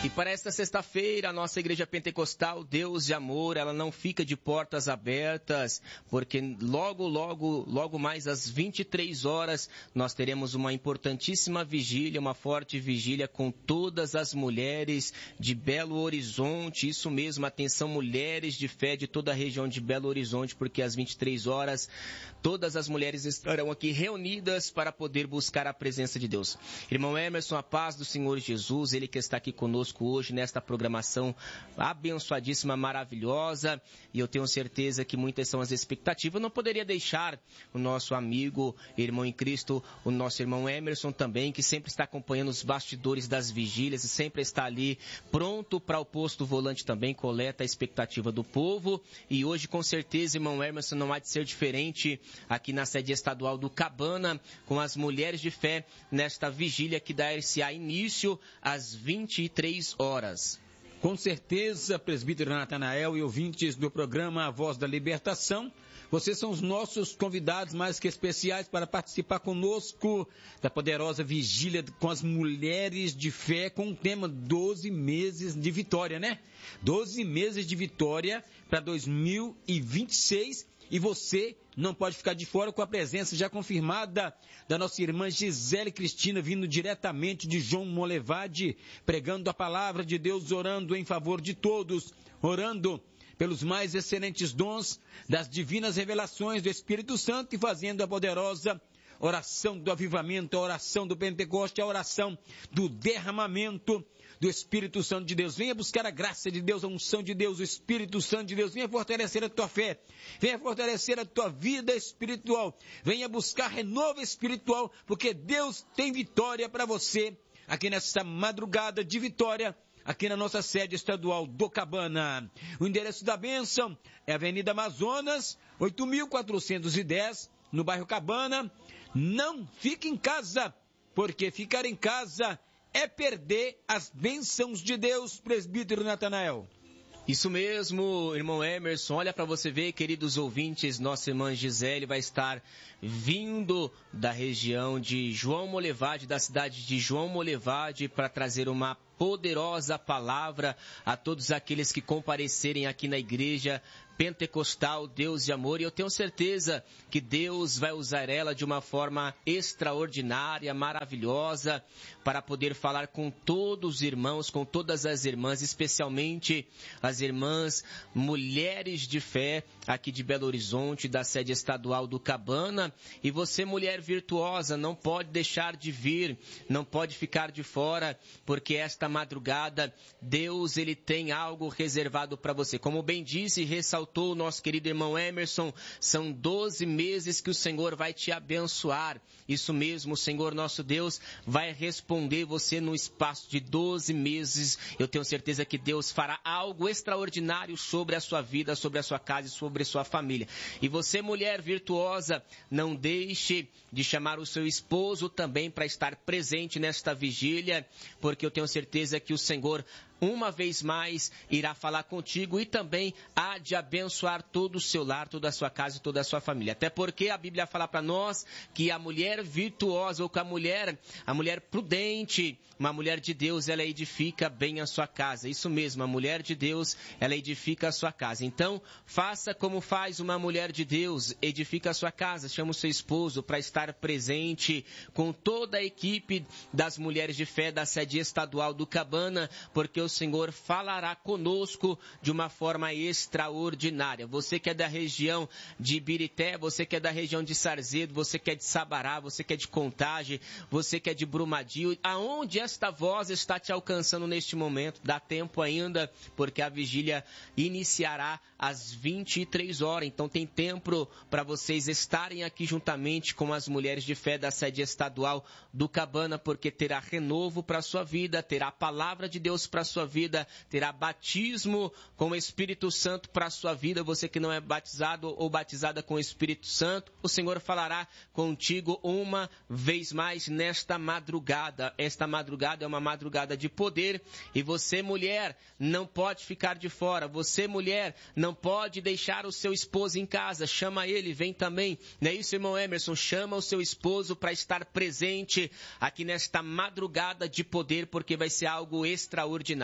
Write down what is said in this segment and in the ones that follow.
E para esta sexta-feira, a nossa Igreja Pentecostal, Deus de Amor, ela não fica de portas abertas, porque logo mais às 23 horas, nós teremos uma importantíssima vigília, uma forte vigília com todas as mulheres de Belo Horizonte. Isso mesmo, atenção, mulheres de fé de toda a região de Belo Horizonte, porque às 23 horas, todas as mulheres estarão aqui reunidas para poder buscar a presença de Deus. Irmão Emerson, a paz do Senhor Jesus, Ele que está aqui conosco hoje nesta programação abençoadíssima, maravilhosa, e eu tenho certeza que muitas são as expectativas. Eu não poderia deixar o nosso amigo, irmão em Cristo, o nosso irmão Emerson também, que sempre está acompanhando os bastidores das vigílias e sempre está ali pronto para o posto volante também, coleta a expectativa do povo. E hoje, com certeza, irmão Emerson, não há de ser diferente aqui na sede estadual do Cabana, com as mulheres de fé nesta vigília que dar-se-á início às 23 horas. Com certeza, presbítero Natanael e ouvintes do programa A Voz da Libertação, vocês são os nossos convidados mais que especiais para participar conosco da poderosa vigília com as mulheres de fé, com o tema 12 meses de vitória, né? 12 meses de vitória para 2026. E você não pode ficar de fora com a presença já confirmada da nossa irmã Gisele Cristina, vindo diretamente de João Molevade, pregando a palavra de Deus, orando em favor de todos, orando pelos mais excelentes dons das divinas revelações do Espírito Santo e fazendo a poderosa oração do avivamento, a oração do Pentecoste, a oração do derramamento do Espírito Santo de Deus. Venha buscar a graça de Deus, a unção de Deus, o Espírito Santo de Deus. Venha fortalecer a tua fé, venha fortalecer a tua vida espiritual, venha buscar renovo espiritual, porque Deus tem vitória para você aqui nessa madrugada de vitória, aqui na nossa sede estadual do Cabana. O endereço da bênção é Avenida Amazonas, 8.410, no bairro Cabana. Não fique em casa, porque ficar em casa é perder as bênçãos de Deus, presbítero Natanael. Isso mesmo, irmão Emerson. Olha para você ver, queridos ouvintes, nossa irmã Gisele vai estar vindo da região de João Molevade, da cidade de João Molevade, para trazer uma poderosa palavra a todos aqueles que comparecerem aqui na igreja Pentecostal, Deus de Amor, e eu tenho certeza que Deus vai usar ela de uma forma extraordinária, maravilhosa, para poder falar com todos os irmãos, com todas as irmãs, especialmente as irmãs mulheres de fé aqui de Belo Horizonte, da sede estadual do Cabana. E você, mulher virtuosa, não pode deixar de vir, não pode ficar de fora, porque esta madrugada Deus, Ele tem algo reservado para você. Como bem disse e ressaltou o nosso querido irmão Emerson, são 12 meses que o Senhor vai te abençoar. Isso mesmo, o Senhor nosso Deus vai responder você no espaço de 12 meses. Eu tenho certeza que Deus fará algo extraordinário sobre a sua vida, sobre a sua casa e sobre a sua família. E você, mulher virtuosa, não deixe de chamar o seu esposo também para estar presente nesta vigília, porque eu tenho certeza que o Senhor, uma vez mais, irá falar contigo e também há de abençoar todo o seu lar, toda a sua casa e toda a sua família. Até porque a Bíblia fala para nós que a mulher virtuosa, ou que a mulher prudente, uma mulher de Deus, ela edifica bem a sua casa. Isso mesmo, a mulher de Deus, ela edifica a sua casa. Então, faça como faz uma mulher de Deus, edifica a sua casa, chama o seu esposo para estar presente com toda a equipe das mulheres de fé da sede estadual do Cabana, porque o Senhor falará conosco de uma forma extraordinária. Você que é da região de Ibirité, você que é da região de Sarzedo, você que é de Sabará, você que é de Contagem, você que é de Brumadinho, aonde esta voz está te alcançando neste momento, dá tempo ainda, porque a vigília iniciará às 23 horas, então tem tempo para vocês estarem aqui juntamente com as mulheres de fé da sede estadual do Cabana, porque terá renovo para a sua vida, terá a palavra de Deus para a sua vida, terá batismo com o Espírito Santo para a sua vida. Você que não é batizado ou batizada com o Espírito Santo, o Senhor falará contigo uma vez mais nesta madrugada. Esta madrugada é uma madrugada de poder e você, mulher, não pode ficar de fora. Você, mulher, não pode deixar o seu esposo em casa. Chama ele, vem também. Não é isso, irmão Emerson? Chama o seu esposo para estar presente aqui nesta madrugada de poder, porque vai ser algo extraordinário.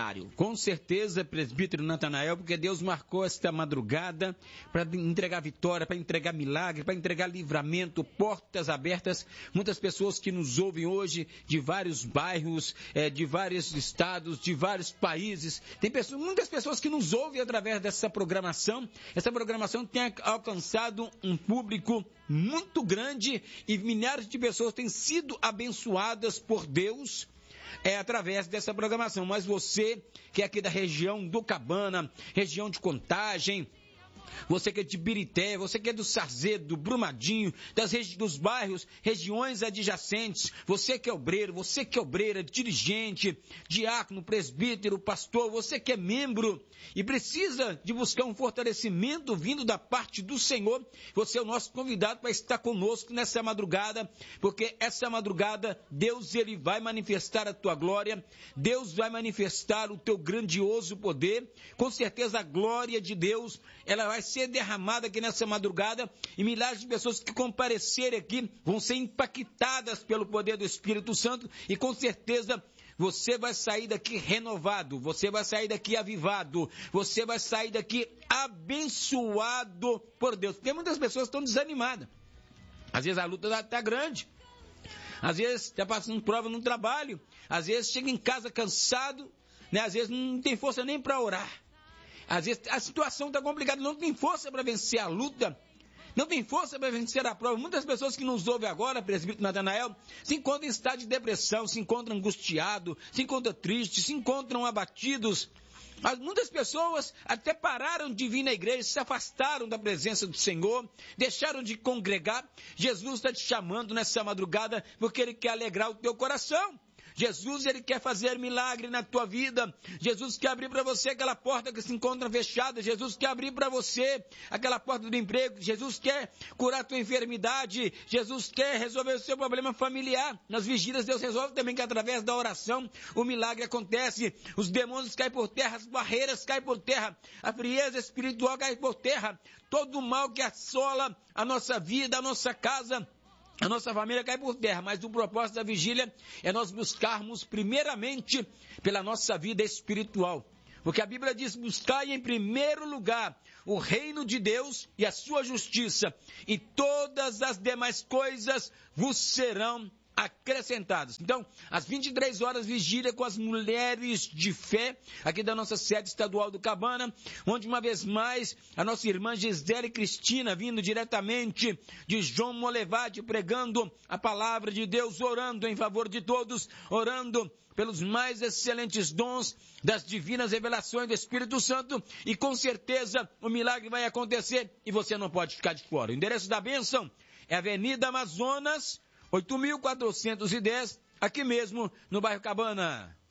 extraordinário. Com certeza, presbítero Natanael, porque Deus marcou esta madrugada para entregar vitória, para entregar milagre, para entregar livramento, portas abertas. Muitas pessoas que nos ouvem hoje de vários bairros, de vários estados, de vários países. Tem muitas pessoas que nos ouvem através dessa programação. Essa programação tem alcançado um público muito grande e milhares de pessoas têm sido abençoadas por Deus através dessa programação. Mas você que é aqui da região do Cabana, região de Contagem, você que é de Birité, você que é do Sarzedo, do Brumadinho, dos bairros, regiões adjacentes, você que é obreiro, você que é obreira, dirigente, diácono, presbítero, pastor, você que é membro e precisa de buscar um fortalecimento vindo da parte do Senhor, você é o nosso convidado para estar conosco nessa madrugada, porque essa madrugada Deus ele vai manifestar a tua glória, Deus vai manifestar o teu grandioso poder, com certeza a glória de Deus, ela vai ser derramada aqui nessa madrugada e milhares de pessoas que comparecerem aqui vão ser impactadas pelo poder do Espírito Santo e com certeza você vai sair daqui renovado, você vai sair daqui avivado, você vai sair daqui abençoado por Deus. Porque muitas pessoas estão desanimadas. Às vezes a luta está grande, às vezes está passando prova no trabalho, às vezes chega em casa cansado, né? Às vezes não tem força nem para orar. Às vezes a situação está complicada, não tem força para vencer a luta, não tem força para vencer a prova. Muitas pessoas que nos ouvem agora, presbítero Natanael, se encontram em estado de depressão, se encontram angustiados, se encontram tristes, se encontram abatidos. Mas muitas pessoas até pararam de vir na igreja, se afastaram da presença do Senhor, deixaram de congregar. Jesus está te chamando nessa madrugada porque Ele quer alegrar o teu coração. Jesus, Ele quer fazer milagre na tua vida. Jesus quer abrir para você aquela porta que se encontra fechada. Jesus quer abrir para você aquela porta do emprego. Jesus quer curar a tua enfermidade. Jesus quer resolver o seu problema familiar. Nas vigílias Deus resolve também que através da oração o milagre acontece. Os demônios caem por terra, as barreiras caem por terra, a frieza espiritual cai por terra. Todo o mal que assola a nossa vida, a nossa casa, a nossa família cai por terra, mas o propósito da vigília é nós buscarmos primeiramente pela nossa vida espiritual. Porque a Bíblia diz, buscai em primeiro lugar o reino de Deus e a sua justiça, e todas as demais coisas vos serão acrescentados. Então, às 23 horas, vigília com as mulheres de fé, aqui da nossa sede estadual do Cabana, onde uma vez mais, a nossa irmã Gisele Cristina, vindo diretamente de João Molevade, pregando a palavra de Deus, orando em favor de todos, orando pelos mais excelentes dons das divinas revelações do Espírito Santo, e com certeza o milagre vai acontecer e você não pode ficar de fora. O endereço da bênção é Avenida Amazonas, 8.410, aqui mesmo no bairro Cabana.